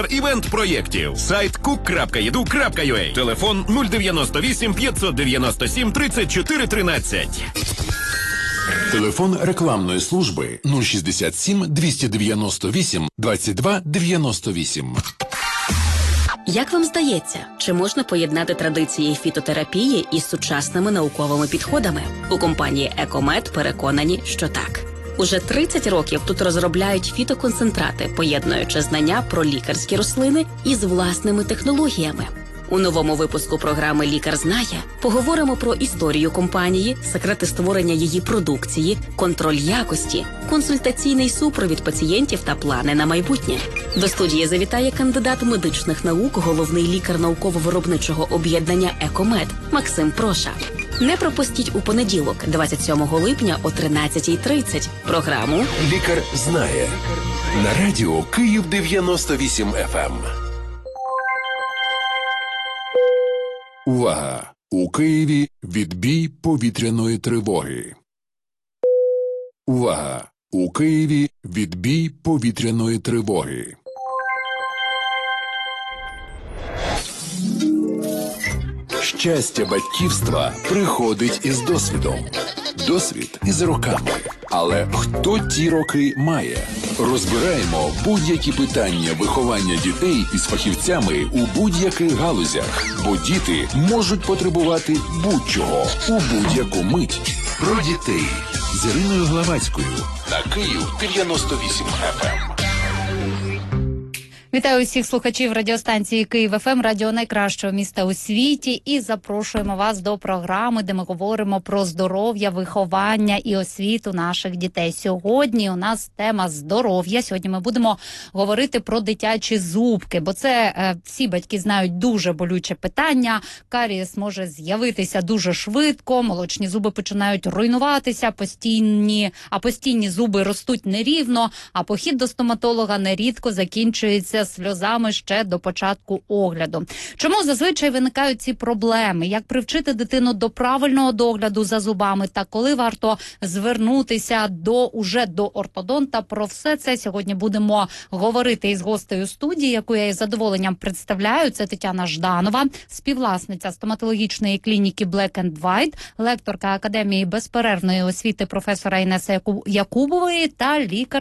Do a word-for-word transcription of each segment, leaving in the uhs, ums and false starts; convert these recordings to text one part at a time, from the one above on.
організатор івент-проєктів. Сайт кук крапка і ді ю крапка ю а. Телефон нуль дев'яносто вісім п'ятсот дев'яносто сім тридцять чотири тринадцять. Телефон рекламної служби нуль шістдесят сім двісті дев'яносто вісім двадцять два дев'яносто вісім. Як вам здається, чи можна поєднати традиції фітотерапії із сучасними науковими підходами? У компанії «Екомед» переконані, що так. Уже тридцять років тут розробляють фітоконцентрати, поєднуючи знання про лікарські рослини із власними технологіями. У новому випуску програми «Лікар знає» поговоримо про історію компанії, секрети створення її продукції, контроль якості, консультаційний супровід пацієнтів та плани на майбутнє. До студії завітає кандидат медичних наук, головний лікар науково-виробничого об'єднання «Екомед» Максим Проша. Не пропустіть у понеділок, двадцять сьомого липня о тринадцятій тридцять. Програму «Лікар знає» на радіо Київ дев'яносто вісім еф ем. Увага! У Києві відбій повітряної тривоги. Увага! У Києві відбій повітряної тривоги. Щастя батьківства приходить із досвідом. Досвід із роками. Але хто ті роки має? Розбираємо будь-які питання виховання дітей із фахівцями у будь-яких галузях. Бо діти можуть потребувати будь-чого у будь-яку мить. Про дітей з Іриною Главацькою на Київ дев'яносто вісім еф ем. Вітаю усіх слухачів радіостанції Київ еф ем, радіо найкращого міста у світі, і запрошуємо вас до програми, де ми говоримо про здоров'я, виховання і освіту наших дітей. Сьогодні у нас тема здоров'я. Сьогодні ми будемо говорити про дитячі зубки, бо це е, всі батьки знають дуже болюче питання. Карієс може з'явитися дуже швидко, молочні зуби починають руйнуватися, постійні, а постійні зуби ростуть нерівно, а похід до стоматолога нерідко закінчується сльозами ще до початку огляду. Чому зазвичай виникають ці проблеми? Як привчити дитину до правильного догляду за зубами та коли варто звернутися до уже до ортодонта? Про все це сьогодні будемо говорити із гостею студії, яку я із задоволенням представляю. Це Тетяна Жданова, співвласниця стоматологічної клініки Black and White, лекторка Академії безперервної освіти професора Інеса Якубової та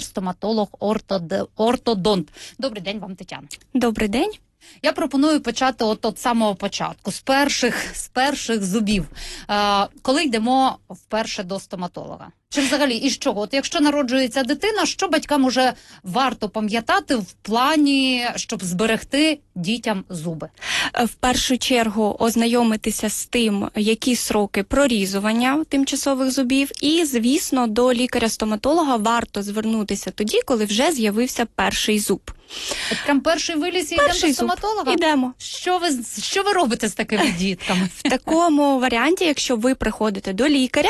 лікар-стоматолог-ортодонт. Добрий день вам, Тетяна. Добрий день. Я пропоную почати от от самого початку, з перших, з перших зубів. Е, коли йдемо вперше до стоматолога? Чи взагалі, і з чого? От якщо народжується дитина, що батькам уже варто пам'ятати в плані, щоб зберегти дітям зуби? В першу чергу ознайомитися з тим, які сроки прорізування тимчасових зубів, і, звісно, до лікаря-стоматолога варто звернутися тоді, коли вже з'явився перший зуб. От прям перший виліз і йдемо до стоматолога? Ідемо. Що ви, що ви робите з такими дітками? В такому варіанті, якщо ви приходите до лікаря,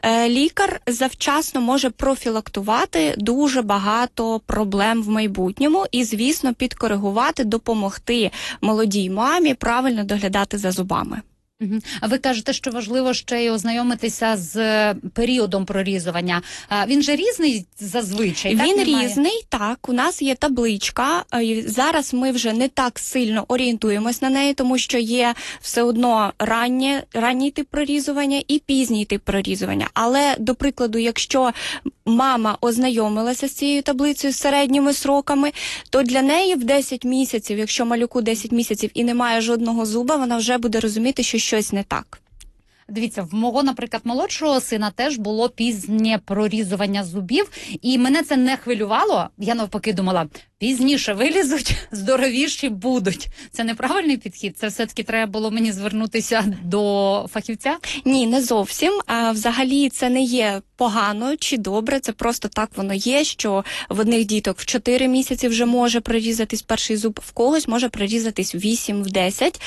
лікар завчасно може профілактувати дуже багато проблем в майбутньому і, звісно, підкоригувати, допомогти молодій мамі правильно доглядати за зубами. Угу. А ви кажете, що важливо ще й ознайомитися з періодом прорізування. А він же різний зазвичай? Він так, різний, так. У нас є табличка. Зараз ми вже не так сильно орієнтуємось на неї, тому що є все одно раннє, ранній тип прорізування і пізній тип прорізування. Але, до прикладу, якщо мама ознайомилася з цією таблицею з середніми сроками, то для неї в десять місяців, якщо малюку десять місяців і немає жодного зуба, вона вже буде розуміти, що щось не так. Дивіться, в мого, наприклад, молодшого сина теж було пізнє прорізування зубів, і мене це не хвилювало. Я навпаки думала, пізніше вилізуть, здоровіші будуть. Це неправильний підхід? Це все-таки треба було мені звернутися до фахівця? Ні, не зовсім. А взагалі це не є погано чи добре, це просто так воно є, що в одних діток в чотири місяці вже може прорізатись перший зуб, в когось може прорізатись в вісім, в десять.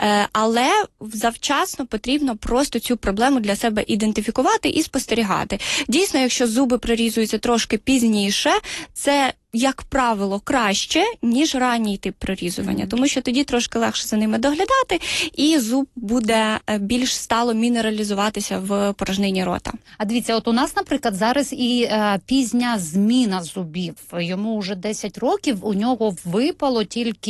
Але завчасно потрібно просто цю проблему для себе ідентифікувати і спостерігати. Дійсно, якщо зуби прорізуються трошки пізніше, це, як правило, краще, ніж ранній тип прорізування, mm-hmm. тому що тоді трошки легше за ними доглядати, і зуб буде більш стало мінералізуватися в порожнині рота. А дивіться, от у нас, наприклад, зараз і е, пізня зміна зубів. Йому вже десять років, у нього випало тільки